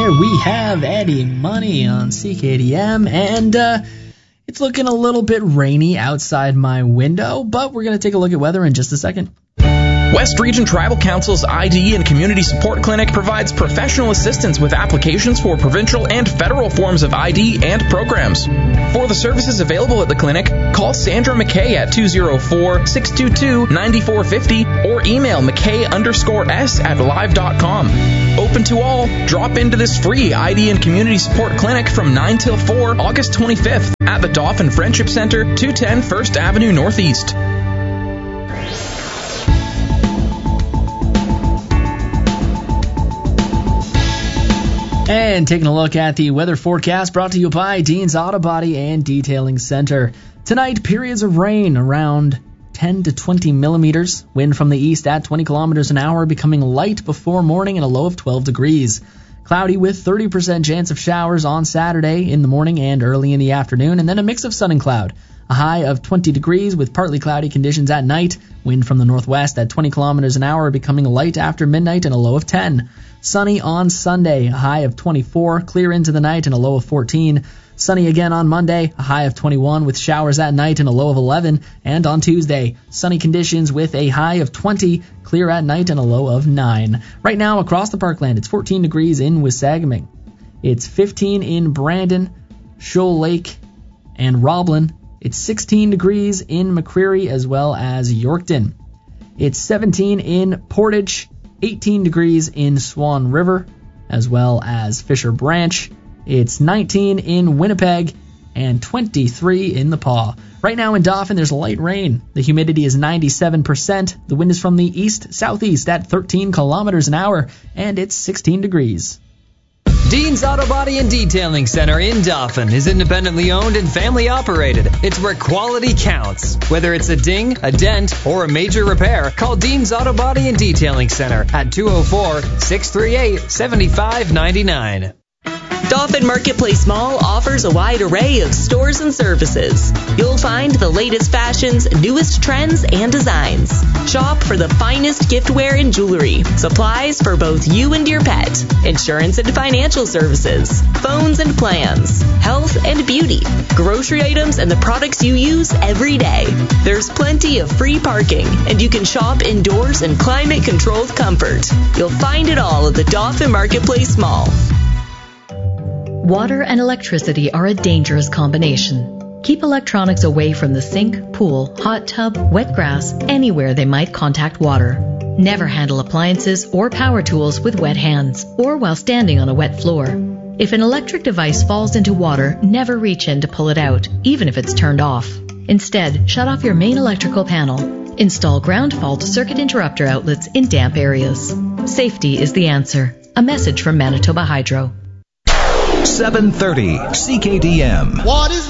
there we have Eddie Money on CKDM, and it's looking a little bit rainy outside my window, but we're going to take a look at weather in just a second. West Region Tribal Council's ID and Community Support Clinic provides professional assistance with applications for provincial and federal forms of ID and programs. For the services available at the clinic, call Sandra McKay at 204-622-9450 or email McKay_S@live.com. Open to all. Drop into this free ID and Community Support Clinic from 9 till 4, August 25th at the Dauphin Friendship Center, 210 1st Avenue Northeast. And taking a look at the weather forecast brought to you by Dean's Auto Body and Detailing Center. Tonight, periods of rain around 10 to 20 millimeters. Wind from the east at 20 kilometers an hour, becoming light before morning and a low of 12 degrees. Cloudy with 30% chance of showers on Saturday in the morning and early in the afternoon, and then a mix of sun and cloud. A high of 20 degrees with partly cloudy conditions at night. Wind from the northwest at 20 kilometers an hour, becoming light after midnight and a low of 10. Sunny on Sunday, a high of 24, clear into the night and a low of 14. Sunny again on Monday, a high of 21 with showers at night and a low of 11. And on Tuesday, sunny conditions with a high of 20, clear at night and a low of 9. Right now across the parkland, it's 14 degrees in Wissahickon. It's 15 in Brandon, Shoal Lake, and Roblin. It's 16 degrees in McCreary as well as Yorkton. It's 17 in Portage, 18 degrees in Swan River as well as Fisher Branch. It's 19 in Winnipeg and 23 in the Paw. Right now in Dauphin, there's light rain. The humidity is 97%. The wind is from the east-southeast at 13 kilometers an hour, and it's 16 degrees. Dean's Auto Body and Detailing Center in Dauphin is independently owned and family operated. It's where quality counts. Whether it's a ding, a dent, or a major repair, call Dean's Auto Body and Detailing Center at 204-638-7599. Dauphin Marketplace Mall offers a wide array of stores and services. You'll find the latest fashions, newest trends, and designs. Shop for the finest giftware and jewelry, supplies for both you and your pet, insurance and financial services, phones and plans, health and beauty, grocery items and the products you use every day. There's plenty of free parking, and you can shop indoors in climate-controlled comfort. You'll find it all at the Dauphin Marketplace Mall. Water and electricity are a dangerous combination. Keep electronics away from the sink, pool, hot tub, wet grass, anywhere they might contact water. Never handle appliances or power tools with wet hands or while standing on a wet floor. If an electric device falls into water, never reach in to pull it out, even if it's turned off. Instead, shut off your main electrical panel. Install ground fault circuit interrupter outlets in damp areas. Safety is the answer. A message from Manitoba Hydro. 730 CKDM. What is